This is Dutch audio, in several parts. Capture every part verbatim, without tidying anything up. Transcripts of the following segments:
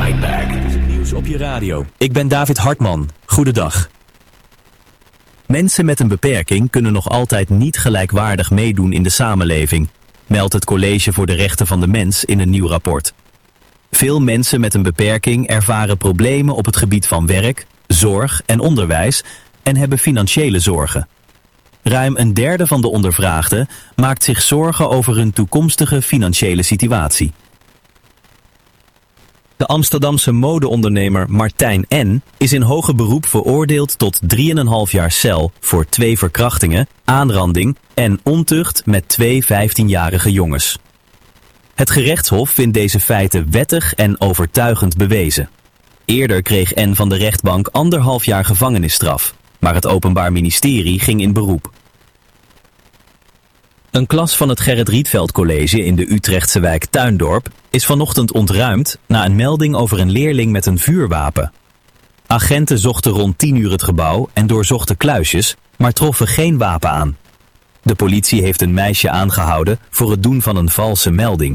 right back. Nieuws op je radio. Ik ben David Hartman. Goedendag. Mensen met een beperking kunnen nog altijd niet gelijkwaardig meedoen in de samenleving, meldt het College voor de Rechten van de Mens in een nieuw rapport. Veel mensen met een beperking ervaren problemen op het gebied van werk, zorg en onderwijs en hebben financiële zorgen. Ruim een derde van de ondervraagden maakt zich zorgen over hun toekomstige financiële situatie. De Amsterdamse modeondernemer Martijn N. is in hoger beroep veroordeeld tot drieënhalf jaar cel voor twee verkrachtingen, aanranding en ontucht met twee vijftienjarige jongens. Het gerechtshof vindt deze feiten wettig en overtuigend bewezen. Eerder kreeg N. van de rechtbank anderhalf jaar gevangenisstraf, maar het Openbaar Ministerie ging in beroep. Een klas van het Gerrit Rietveld College in de Utrechtse wijk Tuindorp is vanochtend ontruimd na een melding over een leerling met een vuurwapen. Agenten zochten rond tien uur het gebouw en doorzochten kluisjes, maar troffen geen wapen aan. De politie heeft een meisje aangehouden voor het doen van een valse melding.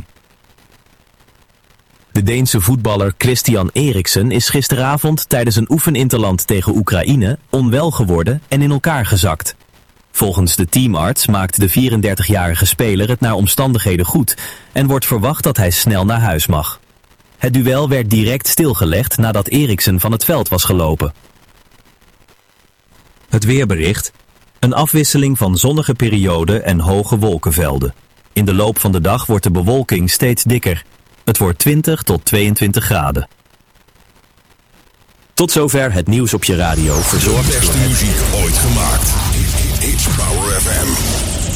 De Deense voetballer Christian Eriksen is gisteravond tijdens een oefeninterland tegen Oekraïne onwel geworden en in elkaar gezakt. Volgens de teamarts maakt de vierendertigjarige speler het naar omstandigheden goed en wordt verwacht dat hij snel naar huis mag. Het duel werd direct stilgelegd nadat Eriksen van het veld was gelopen. Het weerbericht. Een afwisseling van zonnige perioden en hoge wolkenvelden. In de loop van de dag wordt de bewolking steeds dikker. Het wordt twintig tot tweeëntwintig graden. Tot zover het nieuws op je radio, verzorgd de beste muziek ooit gemaakt. It's Power F M.